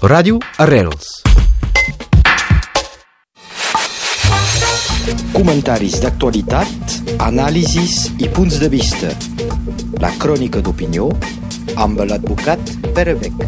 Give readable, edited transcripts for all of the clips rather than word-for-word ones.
Ràdio Arrels. Comentaris d'actualitat, anàlisis i punts de vista. La crònica d'opinió amb l'advocat Pere Beca.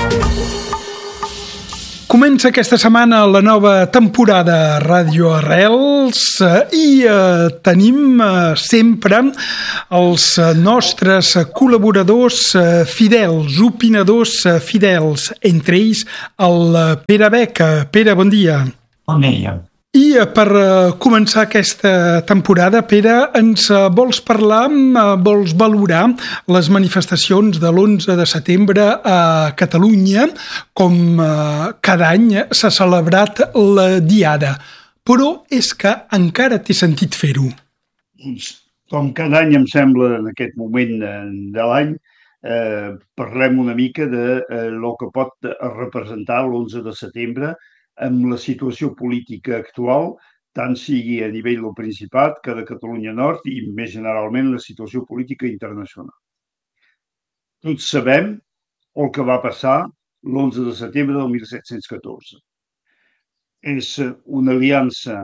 Comença aquesta setmana la nova temporada Ràdio Arrels i tenim sempre els nostres col·laboradors fidels, opinadors fidels, entre ells el Pere Beca. Pere, bon dia. Bon dia. I per començar aquesta temporada, Pere, ens vols parlar, vols valorar les manifestacions de l'11 de setembre a Catalunya, com cada any s'ha celebrat la Diada. Però és que encara té sentit fer-ho. Com cada any em sembla en aquest moment de l'any, parlem una mica de lo que pot representar l'11 de setembre amb la situació política actual, tant sigui a nivell del Principat que de Catalunya Nord i més generalment la situació política internacional. Tots sabem el que va passar l'11 de setembre del 1714. És una aliança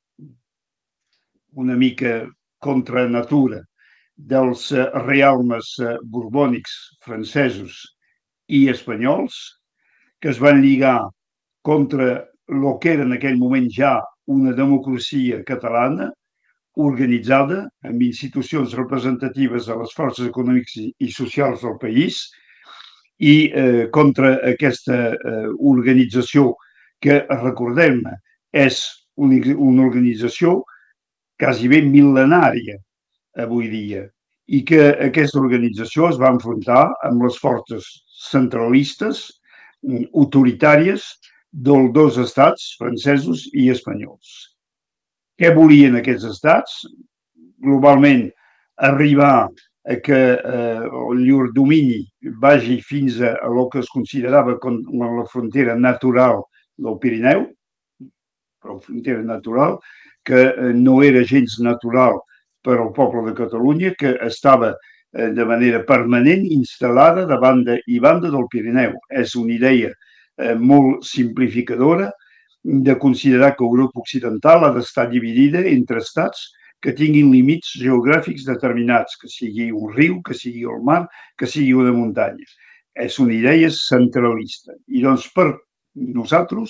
una mica contra natura dels realmes borbònics francesos i espanyols que es van lligar contra el que era en aquell moment ja una democràcia catalana organitzada amb institucions representatives de les forces econòmiques i socials del país i contra aquesta organització que, recordem-ne, és una organització quasi ben mil·lenària avui dia i que aquesta organització es va enfrontar amb les forces centralistes, autoritàries, dels dos estats, francesos i espanyols. Què volien aquests estats? Globalment, arribar a que llur domini vagi fins a el que es considerava com la frontera natural del Pirineu, però frontera natural, que no era gens natural per al poble de Catalunya, que estava de manera permanent instal·lada de banda i banda del Pirineu. És una idea molt simplificadora de considerar que Europa Occidental ha d'estar dividida entre estats que tinguin límits geogràfics determinats, que sigui un riu, que sigui el mar, que sigui una muntanya. És una idea centralista. I doncs per nosaltres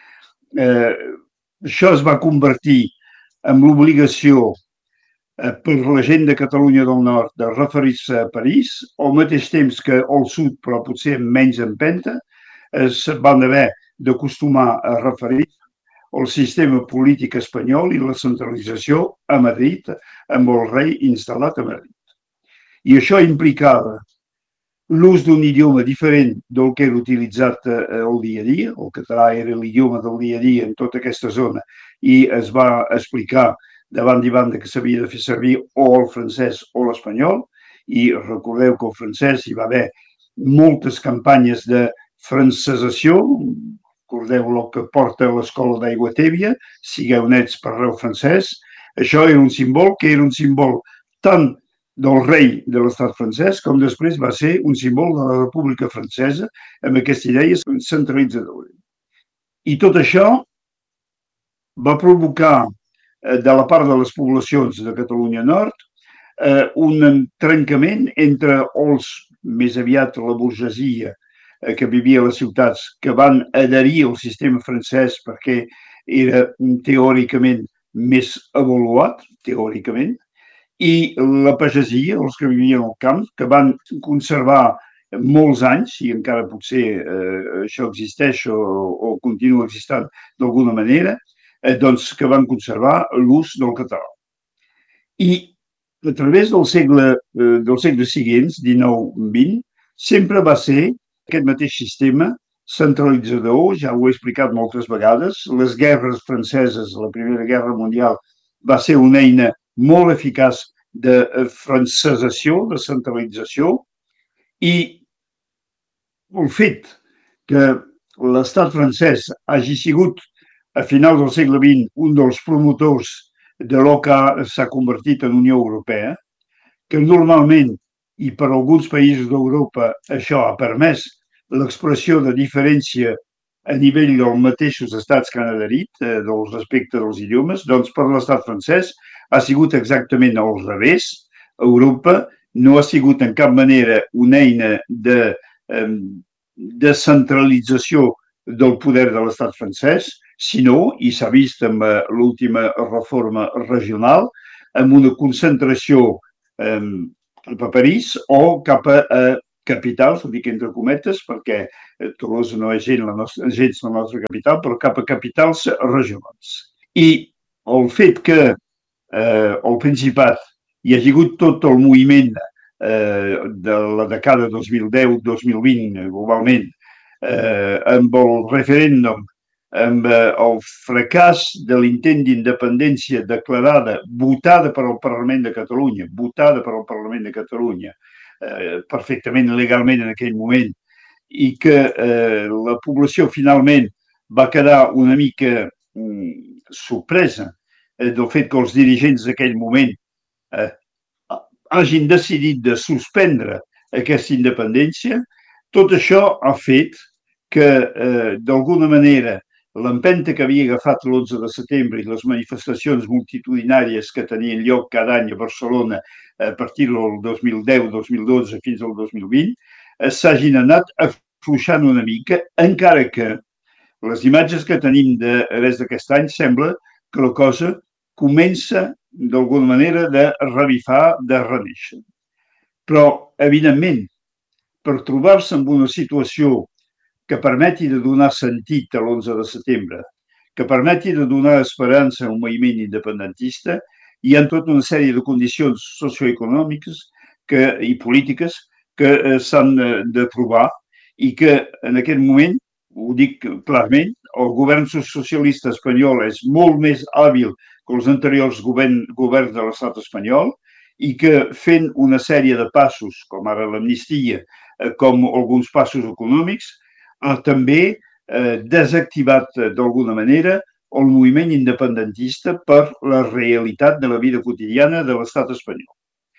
això es va convertir en l'obligació per la gent de Catalunya del Nord de referir-se a París, al mateix temps que al sud, però potser amb menys empenta, es van haver d'acostumar a referir al sistema polític espanyol i la centralització a Madrid, amb el rei instal·lat a Madrid. I això implicava l'ús d'un idioma diferent del que era utilitzat el dia a dia. El català era l'idioma del dia a dia en tota aquesta zona i es va explicar de banda i banda que s'havia de fer servir o el francès o l'espanyol. I recordeu que el francès hi va haver moltes campanyes de francesació, recordeu el que porta l'escola d'Aigua Tèbia, sigueu nets, parleu francès. Això era un símbol tant del rei de l'estat francès com després va ser un símbol de la República Francesa amb aquesta idea centralitzadora. I tot això va provocar de la part de les poblacions de Catalunya Nord un trencament entre els més aviat la burgesia que vivia a les ciutats, que van adherir al sistema francès perquè era teòricament més avaluat, teòricament, i la pagesia, els que vivien al camp, que van conservar molts anys, i encara potser això existeix o continua existint d'alguna manera, doncs que van conservar l'ús del català. I a través dels segles seguents, 19-20, sempre va ser aquest mateix sistema centralitzador, ja ho he explicat moltes vegades. Les guerres franceses, la Primera Guerra Mundial, va ser una eina molt eficaç de francesació, de centralització, i el fet que l'estat francès hagi sigut a final del segle XX un dels promotors de lo que s'ha convertit en Unió Europea, que normalment i per alguns països d'Europa això ha permès l'expressió de diferència a nivell dels mateixos estats que han adherit, del respecte dels idiomes, doncs per l'estat francès ha sigut exactament al revés. Europa no ha sigut en cap manera una eina de descentralització del poder de l'estat francès, sinó, i s'ha vist amb l'última reforma regional, amb una concentració cap a París o cap a capitals, ho dic entre cometes, perquè Tolosa no és gens la nostra capital, però cap a capitals regionals. I el fet que al Principat hi hagi hagut tot el moviment de la dècada 2010-2020, globalment, amb el referèndum, amb el fracàs de l'intent d'independència declarada, votada per al Parlament de Catalunya, perfectament legalment en aquell moment, i que la població finalment va quedar una mica sorpresa del fet que els dirigents d'aquell moment hagin decidit de suspendre aquesta independència. Tot això ha fet que, d'alguna manera, l'empenta que havia agafat l'11 de setembre i les manifestacions multitudinàries que tenien lloc cada any a Barcelona a partir del 2010-2012 fins al 2020 s'hagin anat afluixant una mica, encara que les imatges que tenim de res d'aquest any sembla que la cosa comença d'alguna manera de revifar, de renéixer. Però, evidentment, per trobar-se en una situació que permeti de donar sentit a l'11 de setembre, que permeti de donar esperança a un moviment independentista, hi ha tota una sèrie de condicions socioeconòmiques i polítiques que s'han de trobar i que en aquest moment, ho dic clarament, el govern socialista espanyol és molt més hàbil que els anteriors governs de l'estat espanyol i que fent una sèrie de passos, com ara l'amnistia, com alguns passos econòmics, ha també desactivat d'alguna manera el moviment independentista per la realitat de la vida quotidiana de l'estat espanyol.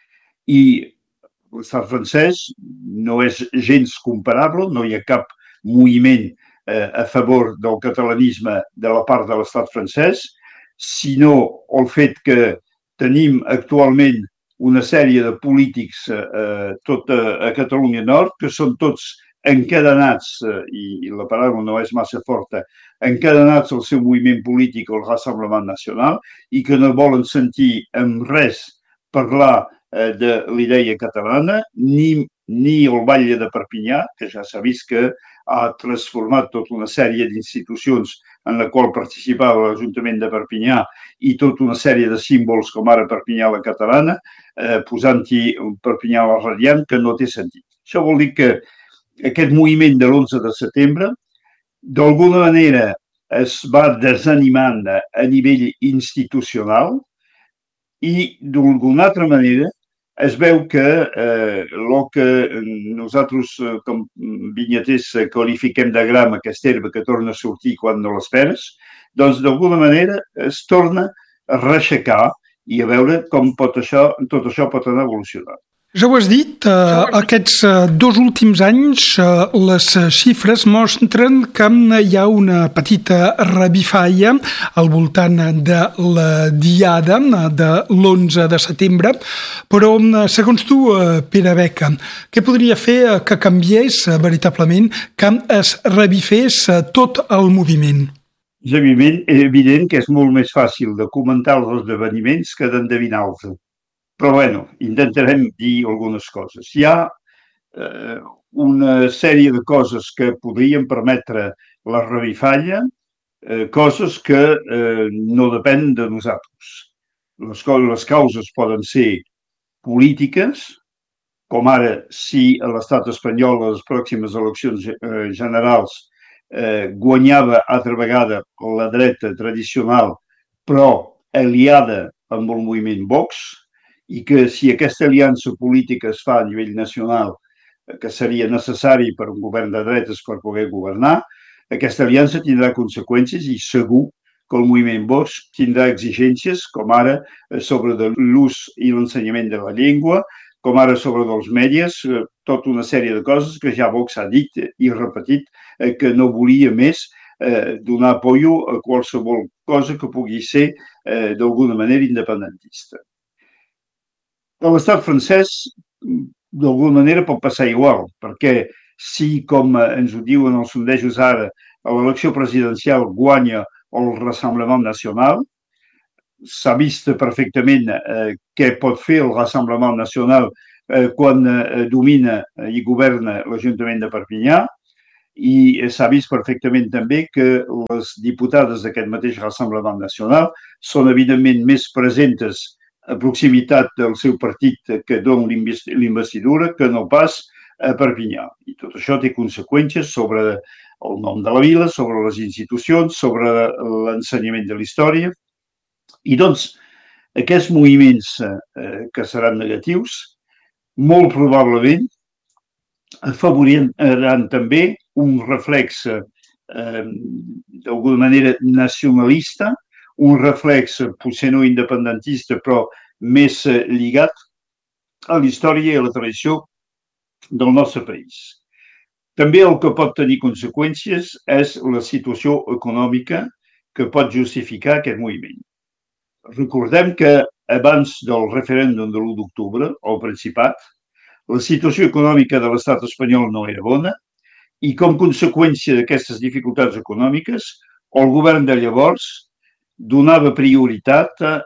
I l'estat francès no és gens comparable, no hi ha cap moviment a favor del catalanisme de la part de l'estat francès, sinó el fet que tenim actualment una sèrie de polítics tot a Catalunya Nord que són tots encadenats, i la paraula no és massa forta, encadenats al seu moviment polític, el Rassemblement Nacional, i que no volen sentir en res parlar de l'idea catalana, ni el Batlle de Perpinyà, que ja s'ha vist que ha transformat tota una sèrie d'institucions en la qual participava l'Ajuntament de Perpinyà i tota una sèrie de símbols com ara Perpinyà la catalana, posant-hi Perpinyà la radiant, que no té sentit. Això vol dir que aquest moviment de l'11 de setembre, d'alguna manera es va desanimant a nivell institucional i d'alguna altra manera es veu que el que nosaltres com vinyaters qualifiquem de gram, aquesta herba que torna a sortir quan no l'esperes, doncs d'alguna manera es torna a reaixecar i a veure com tot això pot anar evolucionant. Ja ho has dit, aquests 2 últims anys les xifres mostren que hi ha una petita revifalla al voltant de la diada de l'11 de setembre, però segons tu, Pere Beca, què podria fer que canviés veritablement, que es revifés tot el moviment? És evident que és molt més fàcil de comentar els esdeveniments que d'endevinar-los. Però, bueno, intentarem dir algunes coses. Hi ha una sèrie de coses que podrien permetre la revifalla, coses que no depenen de nosaltres. Les causes poden ser polítiques, com ara si a l'estat espanyol a les pròximes eleccions generals guanyava altra vegada la dreta tradicional, però aliada amb el moviment Vox, i que si aquesta aliança política es fa a nivell nacional, que seria necessari per un govern de dretes per poder governar, aquesta aliança tindrà conseqüències i segur que el moviment Vox tindrà exigències com ara sobre l'ús i l'ensenyament de la llengua, com ara sobre dels mèdies, tota una sèrie de coses que ja Vox ha dit i repetit que no volia més donar apoyo a qualsevol cosa que pugui ser d'alguna manera independentista. A l'estat francès, d'alguna manera, pot passar igual, perquè si, com ens ho diuen els sondejos ara, a l'elecció presidencial guanya el Rassemblement Nacional, s'ha vist perfectament què pot fer el Rassemblement Nacional quan domina i governa l'Ajuntament de Perpinyà, i s'ha vist perfectament també que les diputades d'aquest mateix Rassemblement Nacional són evidentment més presentes a proximitat del seu partit que dona l'investidura que no pas a Perpinyà. I tot això té conseqüències sobre el nom de la vila, sobre les institucions, sobre l'ensenyament de la història. I doncs, aquests moviments que seran negatius, molt probablement afavoriran també un reflex d'alguna manera nacionalista, un reflex potser no independentista, però més lligat a la història i a la tradició del nostre país. També el que pot tenir conseqüències és la situació econòmica que pot justificar aquest moviment. Recordem que abans del referèndum de l'1 d'octubre, al Principat, la situació econòmica de l'estat espanyol no era bona i com a conseqüència d'aquestes dificultats econòmiques, el govern de llavors donava prioritat a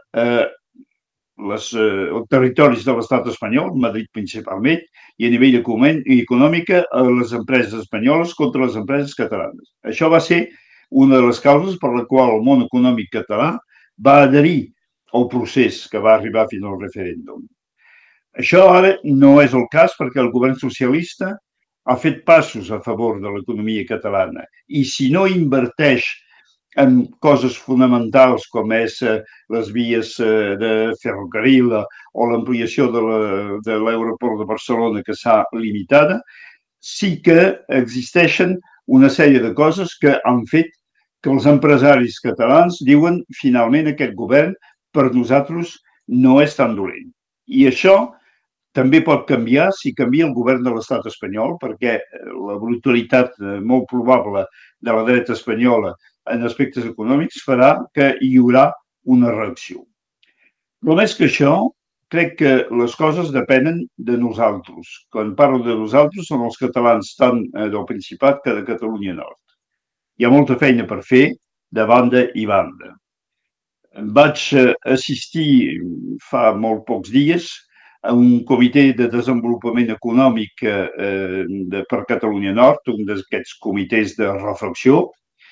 els territoris de l'estat espanyol, Madrid principalment, i a nivell econòmic a les empreses espanyoles contra les empreses catalanes. Això va ser una de les causes per la qual el món econòmic català va adherir al procés que va arribar fins al referèndum. Això ara no és el cas perquè el govern socialista ha fet passos a favor de l'economia catalana i si no inverteix en coses fonamentals com és les vies de ferrocarril o l'ampliació de l'aeroport de Barcelona que s'ha limitada, sí que existeixen una sèrie de coses que han fet que els empresaris catalans diuen finalment aquest govern per nosaltres no és tan dolent. I això també pot canviar si canvia el govern de l'estat espanyol perquè la brutalitat molt probable de la dreta espanyola en aspectes econòmics farà que hi haurà una reacció. Però més que això, crec que les coses depenen de nosaltres. Quan parlo de nosaltres són els catalans tant del Principat que de Catalunya Nord. Hi ha molta feina per fer de banda i banda. Vaig assistir fa molt pocs dies a un comitè de desenvolupament econòmic per Catalunya Nord, un d'aquests comitès de reflexió.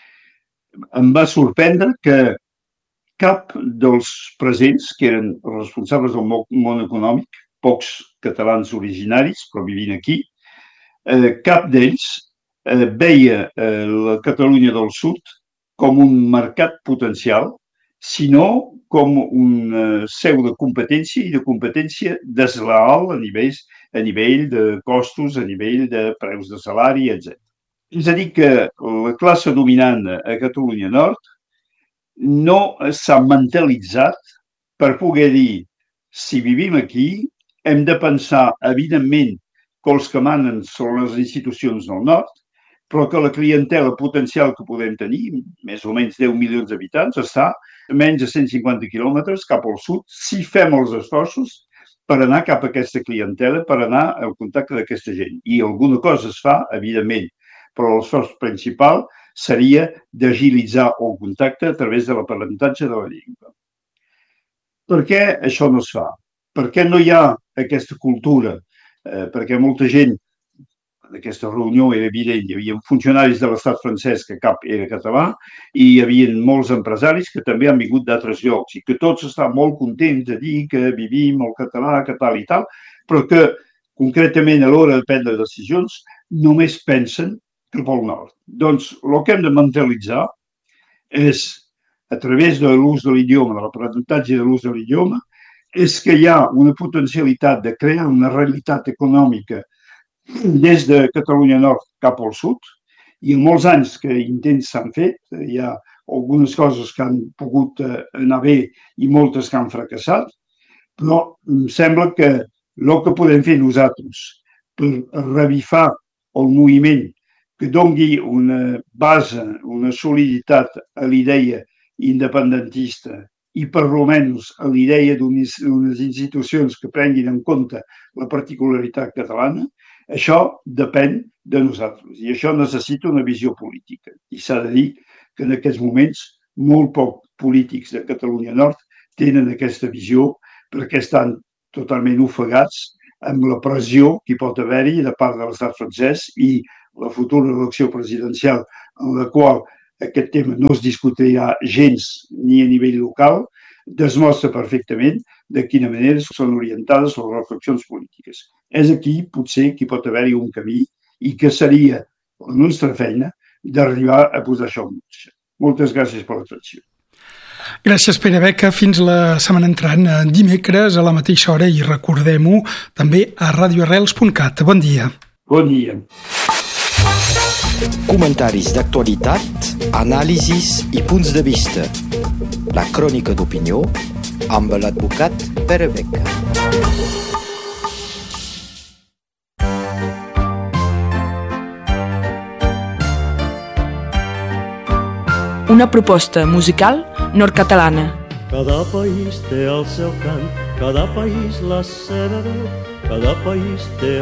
Em va sorprendre que cap dels presents, que eren responsables del món econòmic, pocs catalans originaris, però vivint aquí, cap d'ells veia la Catalunya del Sud com un mercat potencial, sinó com una seu de competència i de competència desleal a nivell de costos, a nivell de preus de salari, etc. És a dir, que la classe dominant a Catalunya Nord no s'ha mentalitzat per poder dir si vivim aquí hem de pensar, evidentment, que els que manen són les institucions del nord, però que la clientela potencial que podem tenir, més o menys 10 milions d'habitants, està a menys de 150 quilòmetres cap al sud, si fem els esforços per anar cap a aquesta clientela, per anar al contacte d'aquesta gent. I alguna cosa es fa, evidentment, però l'esforç principal seria d'agilitzar el contacte a través de l'aprenentatge de la llengua. Per què això no es fa? Per què no hi ha aquesta cultura? Perquè molta gent, en aquesta reunió era evident, hi havia funcionaris de l'estat francès que cap era català i hi havia molts empresaris que també han vingut d'altres llocs i que tots estan molt contents de dir que vivim el català, que tal i tal, però que concretament a l'hora de prendre decisions només pensen cap al nord. Doncs el que hem de mentalitzar és, a través de l'ús de l'idioma, de l'aprenentatge de l'ús de l'idioma, és que hi ha una potencialitat de crear una realitat econòmica des de Catalunya Nord cap al sud, i en molts anys que intents s'han fet, hi ha algunes coses que han pogut anar bé i moltes que han fracassat, però em sembla que el que podem fer nosaltres per revifar el moviment que doni una base, una soliditat a l'idea independentista i per almenys a l'idea d'unes institucions que prenguin en compte la particularitat catalana, això depèn de nosaltres i això necessita una visió política. I s'ha de dir que en aquests moments molt pocs polítics de Catalunya Nord tenen aquesta visió perquè estan totalment ofegats amb la pressió que hi pot haver-hi de part de l'estat francès i la futura elecció presidencial en la qual aquest tema no es discutirà gens ni a nivell local, demostra perfectament de quina manera són orientades les reflexions polítiques. És aquí, potser, que hi pot haver-hi un camí i que seria la nostra feina d'arribar a posar això en marxa. Moltes gràcies per l'atenció. Gràcies, Pere Beca. Fins la setmana entrant, dimecres a la mateixa hora, i recordem-ho també a radioarrels.cat. Bon dia. Bon dia. Comentaris d'actualitat, anàlisis i punts de vista. La crònica d'opinió amb l'advocat Pere Beca. Una proposta musical nord-catalana. Cada país té el seu cant, cada país la seva veu, cada país té